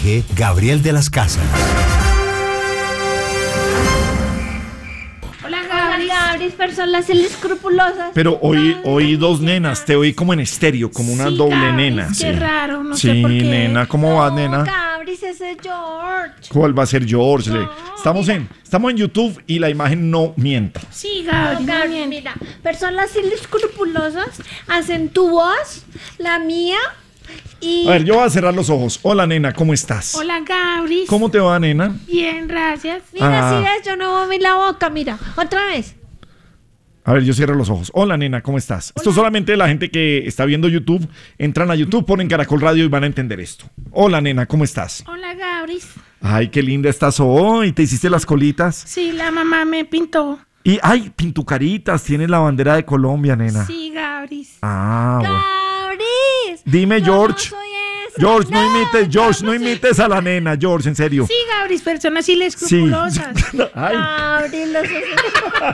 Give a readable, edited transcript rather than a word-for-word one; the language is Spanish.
Dirige Gabriel de las Casas. Gabris, personas escrupulosas. Pero oí dos nenas, te oí como en estéreo, como una doble Gabris, nena. Qué raro, no Sí, sé por qué. nena, ¿cómo vas, nena? Gabris, ese es George. ¿Cuál va a ser George? No, Estamos en YouTube y la imagen no mienta. Sí, Gabris, mira, personas inescrupulosas hacen tu voz, la mía y... A ver, yo voy a cerrar los ojos. Hola, nena, ¿cómo estás? Hola, Gabris. ¿Cómo te va, nena? Bien, gracias. Mira, si ves, yo no moví la boca, mira, otra vez. A ver, yo cierro los ojos. Hola, nena, ¿cómo estás? Esto solamente la gente que está viendo YouTube, entran a YouTube, ponen Caracol Radio y van a entender esto. Hola, nena, ¿cómo estás? Hola, Gabris. Ay, qué linda estás hoy. ¿Te hiciste las colitas? Sí, la mamá me pintó. Y, ay, pintucaritas, tienes la bandera de Colombia, nena. Sí, Gabris. Ah, bueno. Gabris. Dime, George. No soy esa. George, no imites a la nena, George, en serio. Sí, Gabris, personas inescrupulosas. Ay. Gabris, los